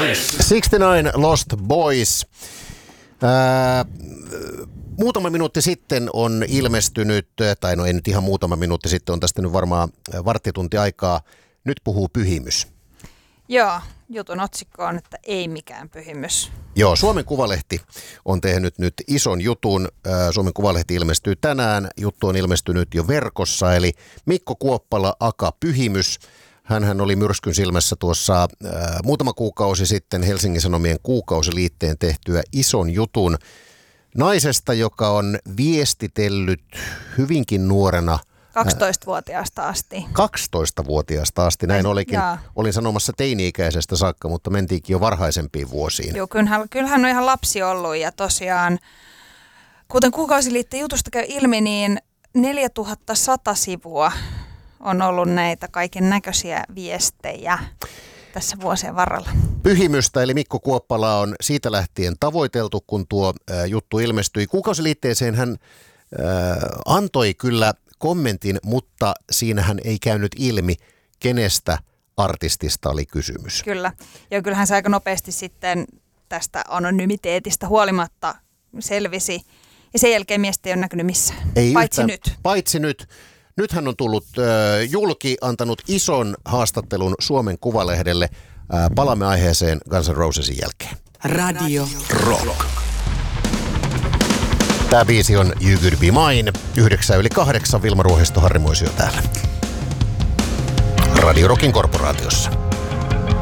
69 Lost Boys. Muutama minuutti sitten on ilmestynyt, tai no ei nyt ihan muutama minuutti sitten, on tästä nyt varmaan varttitunti aikaa. Nyt puhuu Pyhimys. Joo, jutun otsikko on, että ei mikään pyhimys. Joo, Suomen Kuvalehti on tehnyt nyt ison jutun. Suomen Kuvalehti ilmestyy tänään. Juttu on ilmestynyt jo verkossa, eli Mikko Kuoppala, aka Pyhimys. Hänhän oli myrskyn silmässä tuossa muutama kuukausi sitten Helsingin Sanomien kuukausiliitteen tehtyä ison jutun naisesta, joka on viestitellyt hyvinkin nuorena. 12-vuotiaasta asti. 12-vuotiaasta asti, näin olikin. Olin sanomassa teini-ikäisestä saakka, mutta mentiinkin jo varhaisempiin vuosiin. Joo, kyllähän on ihan lapsi ollut ja tosiaan, kuten kuukausiliitteen jutusta käy ilmi, niin 4100 sivua on ollut näitä kaiken näköisiä viestejä tässä vuosien varrella. Pyhimystä eli Mikko Kuoppala on siitä lähtien tavoiteltu, kun tuo juttu ilmestyi. Kuukausiliitteeseen hän antoi kyllä kommentin, mutta siinähän ei käynyt ilmi, kenestä artistista oli kysymys. Kyllä. Ja kyllähän se aika nopeasti sitten tästä anonymiteetista huolimatta selvisi. Ja sen jälkeen miestä ei ole näkynyt missään. Ei paitsi yhtään, nyt. Paitsi nyt. Nyt hän on tullut julki, antanut ison haastattelun Suomen Kuvalehdelle. Palaamme aiheeseen Guns N' Rosesin jälkeen. Radio Rock. Tämä biisi on You Could Be Mine. 9:08 Vilma Ruohisto, Harri Moisio täällä. Radio Rockin korporaatiossa.